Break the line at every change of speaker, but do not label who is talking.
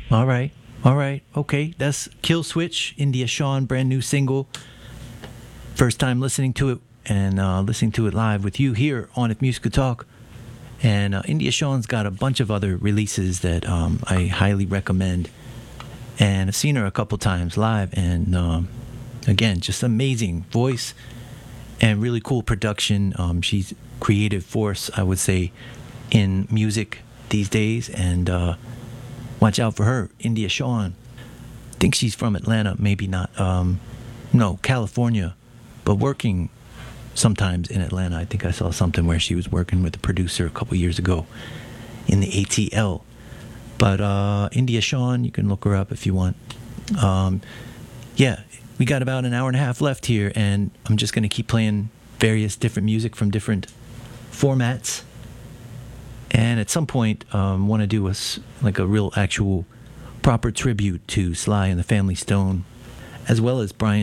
All right. All right. Okay. That's Kill Switch, India Shawn, brand new single. First time listening to it and listening to it live with you here on If Music Could Talk. And India Shawn's got a bunch of other releases that I highly recommend. And I've seen her a couple times live. And again, just amazing voice and really cool production. She's creative force, I would say, in music these days. And watch out for her, India Shawn. I think she's from Atlanta, maybe not. No, California, but working sometimes in Atlanta. I think I saw something where she was working with a producer a couple years ago in the ATL. But India Shawn, you can look her up if you want. Yeah, we got about an hour and a half left here, and I'm just going to keep playing various different music from different formats. And at some point, want to do like a real actual proper tribute to Sly and the Family Stone, as well as Brian